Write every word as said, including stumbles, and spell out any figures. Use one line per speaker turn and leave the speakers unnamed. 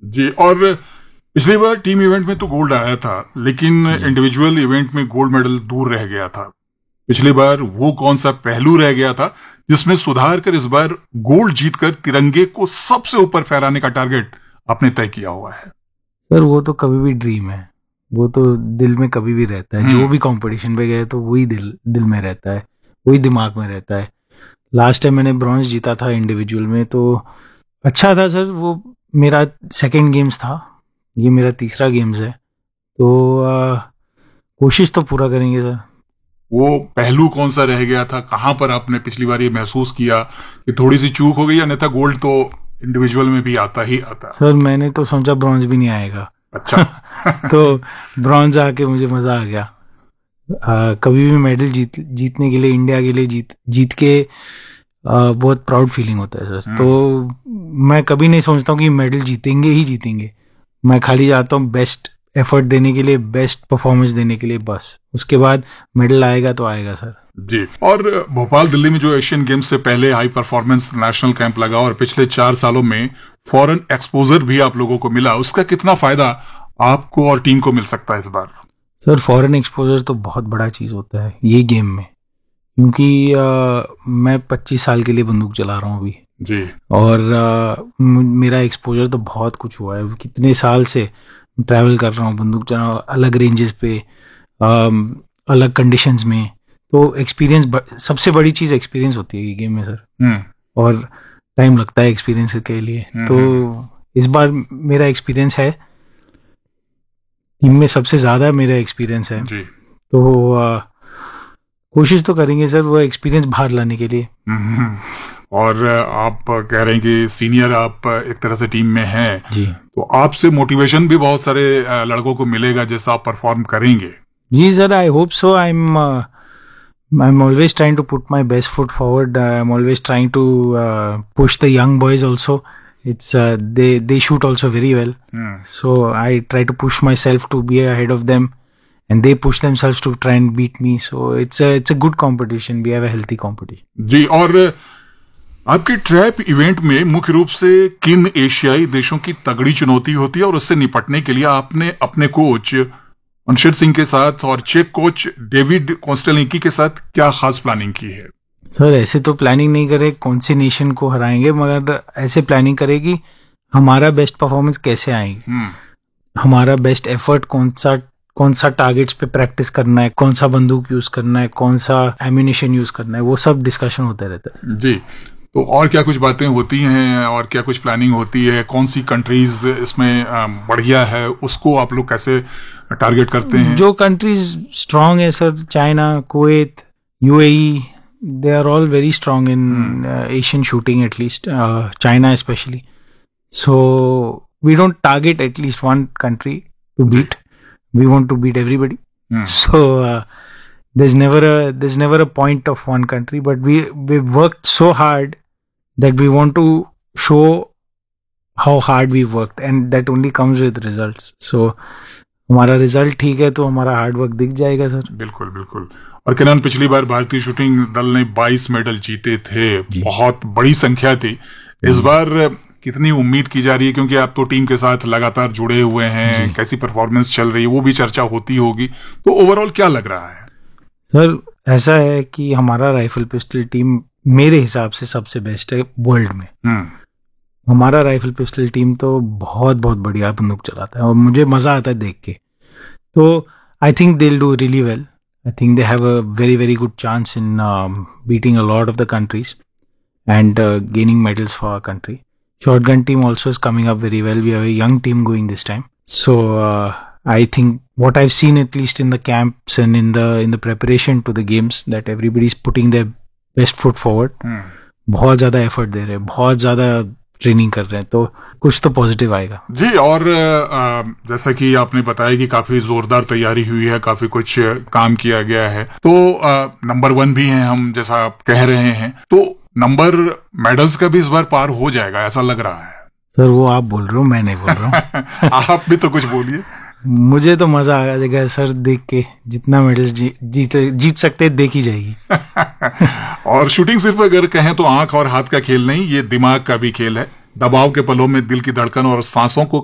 जी, और पिछली बार team event में तो गोल्ड आया था, लेकिन इंडिविजुअल इवेंट में गोल्ड मेडल दूर रह गया था। पिछली बार वो कौन सा पहलू रह गया था जिसमें सुधार कर इस बार गोल्ड जीतकर तिरंगे को सबसे ऊपर फहराने का टारगेट आपने तय किया हुआ है?
सर वो तो कभी भी ड्रीम है, वो तो दिल में कभी भी रहता है। जो भी कंपटीशन पे गए तो वही दिल दिल में रहता है, वही दिमाग में रहता है। लास्ट टाइम मैंने ब्रॉन्ज जीता था इंडिविजुअल में, तो अच्छा था सर। वो मेरा सेकंड गेम्स था, ये मेरा तीसरा गेम्स है, तो आ, कोशिश तो पूरा करेंगे सर।
वो पहलू कौन सा रह गया था, कहां पर आपने पिछली बार ये महसूस किया कि थोड़ी सी चूक हो गई, अन्यथा गोल्ड तो इंडिविजुअल में भी आता ही आता?
सर मैंने तो सोचा ब्रॉन्ज भी नहीं आएगा।
अच्छा।
तो ब्रॉन्ज आके मुझे मजा आ गया। आ, कभी भी मेडल जीत जीतने के लिए, इंडिया के लिए जीत जीत के आ, बहुत प्राउड फीलिंग होता है सर। तो मैं कभी नहीं सोचता हूँ कि मेडल जीतेंगे ही जीतेंगे। मैं खाली जाता हूँ बेस्ट एफर्ट देने के लिए, बेस्ट परफॉर्मेंस देने के लिए, बस। उसके बाद मेडल आएगा तो आएगा सर।
जी, और भोपाल दिल्ली में जो एशियन गेम्स से पहले हाई परफॉर्मेंस नेशनल कैंप लगा और पिछले चार सालों में फॉरेन एक्सपोजर भी आप लोगों को मिला, उसका कितना फायदा आपको और टीम को मिल सकता है इस बार?
सर फॉरेन एक्सपोजर तो बहुत बड़ा चीज होता है ये गेम में, क्योंकि आ, मैं पच्चीस साल के लिए बंदूक चला रहा हूँ अभी
जी,
और आ, मेरा एक्सपोजर तो बहुत कुछ हुआ है। कितने साल से ट्रैवल कर रहा हूँ, बंदूक चला रहा हूँ अलग रेंजेस पे, आ, अलग कंडीशंस में। तो एक्सपीरियंस, सबसे बड़ी चीज एक्सपीरियंस होती है ये गेम में सर, और टाइम लगता है एक्सपीरियंस के लिए। तो इस बार मेरा एक्सपीरियंस है, टीम में सबसे ज्यादा मेरा एक्सपीरियंस है
जी।
तो आ, कोशिश तो करेंगे सर वो एक्सपीरियंस बाहर लाने के लिए।
और आप कह रहे हैं कि सीनियर आप एक तरह से टीम में हैं
जी,
तो आपसे मोटिवेशन भी बहुत सारे लड़कों को मिलेगा जैसा आप परफॉर्म करेंगे।
जी sir, I hope so. I am I'm always trying to put my best foot forward. Uh, I'm always trying to uh, push the young boys also. It's uh, they they shoot also very well. Mm. So I try to push myself to be ahead of them, and they push themselves to try and beat me. So it's a it's a good competition. We have a healthy competition.
जी, और आपके trap event में मुख्य रूप से किन एशियाई देशों की तगड़ी चुनौती होती है और उससे निपटने के लिए आपने अपने कोच अंशित सिंह के साथ और चेक कोच डेविड कोस्टेल्निकी के साथ क्या खास प्लानिंग की है?
सर ऐसे तो प्लानिंग नहीं करे कौन सी नेशन को हराएंगे, मगर ऐसे प्लानिंग करे कि हमारा बेस्ट परफॉर्मेंस कैसे आएगी, हमारा बेस्ट एफर्ट कौन सा कौन सा टारगेट्स पे प्रैक्टिस करना है, कौन सा बंदूक यूज करना है, कौन सा एम्यूनिशन यूज करना है, वो सब डिस्कशन होता रहता है।
जी, तो और क्या कुछ बातें होती हैं और क्या कुछ प्लानिंग होती है? कौन सी कंट्रीज इसमें बढ़िया है, उसको आप लोग कैसे टारगेट करते हैं?
जो कंट्रीज स्ट्रांग है sir, China, Kuwait, UAE, they are all very strong in hmm. uh, Asian shooting, at least uh, China especially. So we don't target at least one country to beat. We want to beat everybody. Hmm. So uh, there's never a there's never a point of one country, but we we worked so hard that we want to show how hard we worked, and that only comes with results. So हमारा result ठीक है तो हमारा hard work दिख जाएगा sir.
बिल्कुल बिल्कुल। और किरण, पिछली बार भारतीय शूटिंग दल ने बाईस मेडल जीते थे, बहुत बड़ी संख्या थी। इस बार कितनी उम्मीद की जा रही है, क्योंकि आप तो टीम के साथ लगातार जुड़े हुए हैं, कैसी परफॉर्मेंस चल रही है वो भी चर्चा होती होगी, तो ओवरऑल क्या लग रहा है?
सर ऐसा है कि हमारा राइफल पिस्टल टीम मेरे हिसाब से सबसे बेस्ट है वर्ल्ड में। हमारा राइफल पिस्टल टीम तो बहुत बहुत बढ़िया बंदूक चलाता है और मुझे मजा आता है देख के। तो I think they will do really well. I think they have a very very good chance in beating a lot of the countries and gaining medals for our country. Shotgun team also is coming up very well. We have a young team going this time. So uh, I think what I've seen, at least in the camps and in the in the preparation to the games, that everybody is putting their best foot forward. Hmm. बहुत ज्यादा effort दे रहे हैं, बहुत ज्यादा training कर रहे हैं, तो कुछ तो पॉजिटिव आएगा।
जी, और आ, जैसा कि आपने बताया कि काफी जोरदार तैयारी हुई है, काफी कुछ काम किया गया है, तो आ, नंबर वन भी हैं हम, जैसा आप कह रहे हैं, तो नंबर मेडल्स का भी इस बार पार हो जाएगा ऐसा लग रहा है।
सर वो आप बोल रहे हो, मैं नहीं बोल रहा हूँ।
आप भी तो कुछ बोलिए।
मुझे तो मजा आ जाएगा सर देख के, जितना मेडल्स जी, जीत जीत सकते हैं देखी जाएगी।
और शूटिंग सिर्फ अगर कहें तो आंख और हाथ का खेल नहीं, ये दिमाग का भी खेल है। दबाव के पलों में दिल की धड़कन और सांसों को